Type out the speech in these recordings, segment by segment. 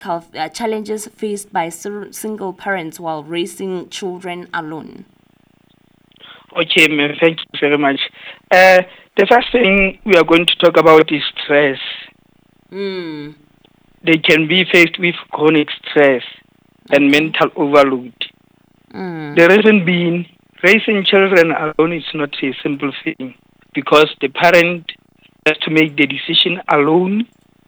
challenges faced by single parents while raising children alone? Okay, ma'am, thank you very much. The first thing we are going to talk about is stress. Mm. They can be faced with chronic stress and mental overload. The reason being, raising children alone is not a simple thing because the parent has to make the decision alone.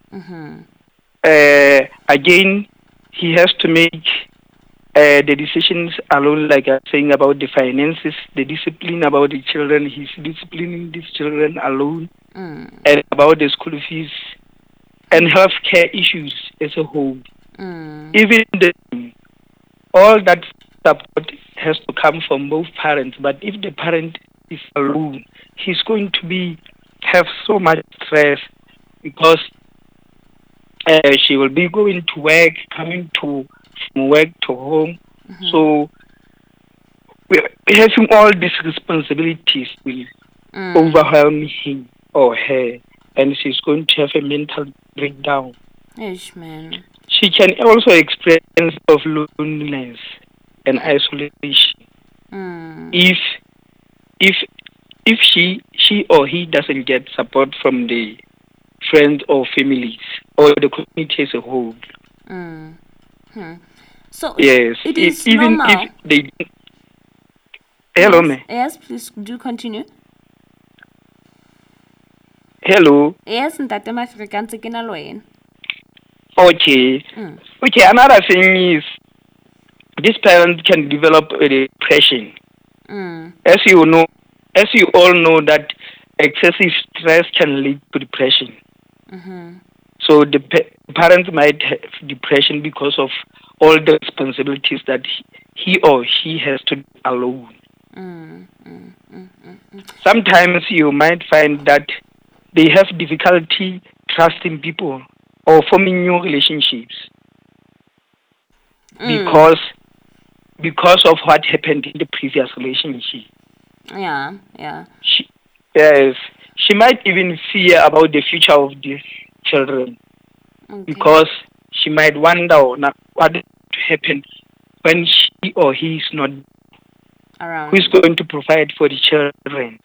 Again, he has to make the decisions alone, like I'm saying about the finances, the discipline about the children. He's disciplining these children alone, and about the school fees and healthcare issues as a whole. Even all that support has to come from both parents. But if the parent is alone, he's going to have so much stress because she will be going to work, coming from work to home. So having all these responsibilities will overwhelm him or her, and she's going to have a mental breakdown. Yes, man. She can also experience of loneliness and isolation if she or he doesn't get support from the friends or families or the community as a whole. So Yes, it is even normal. if they. Hello, yes, me. yes, please do continue. Hello. Yes, ntate Mafrika ntse ke na le wena. Okay. Okay, another thing is this parent can develop a depression. As you all know that excessive stress can lead to depression. So the parents might have depression because of all the responsibilities that he or she has to do alone. Sometimes you might find that they have difficulty trusting people or forming new relationships because of what happened in the previous relationship. Yeah. She might even fear about the future of these children because she might wonder what will happen when she or he is not around. Who is going to provide for the children?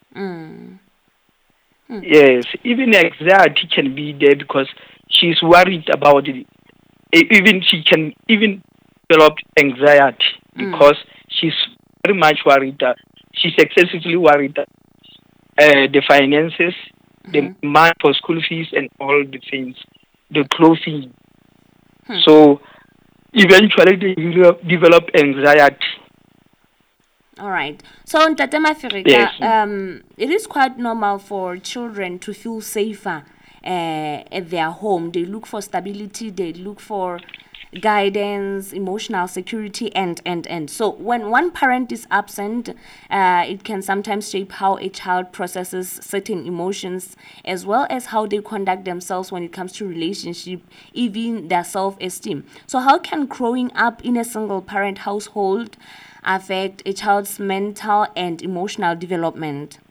Yes, even anxiety can be there because she's worried about it. Even she can even develop anxiety because she's very much worried. She's excessively worried the finances, the money for school fees, and all the things, the clothing. So eventually they develop anxiety. All right. So, Ntate Mafrika, it is quite normal for children to feel safer at their home. They look for stability. They look for guidance, emotional security, and. So, when one parent is absent, it can sometimes shape how a child processes certain emotions, as well as how they conduct themselves when it comes to relationship, even their self-esteem. So, how can growing up in a single-parent household affect a child's mental and emotional development?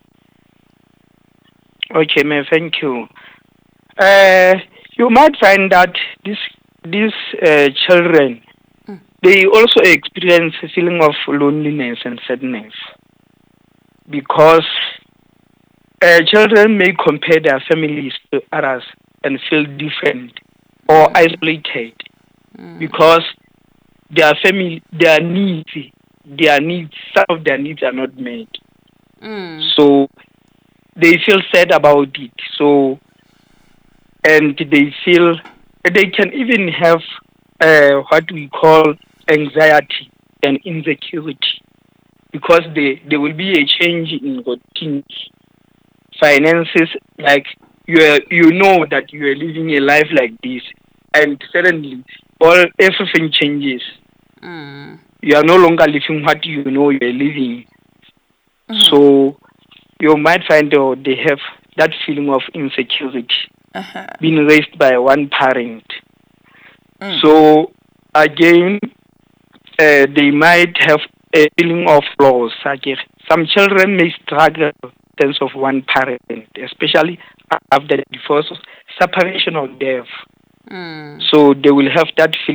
Okay, ma'am, thank you. You might find that these children, they also experience a feeling of loneliness and sadness because children may compare their families to others and feel different or isolated because their needs, some of their needs are not met. So they feel sad about it. So, and they can even have what we call anxiety and insecurity because there will be a change in routine, finances. Like you know that you are living a life like this, and suddenly everything changes. You are no longer living what you know you are living. So you might find they have that feeling of insecurity being raised by one parent. So again, they might have a feeling of loss. Some children may struggle with the sense of one parent, especially after the divorce, separation, or death. So they will have that feeling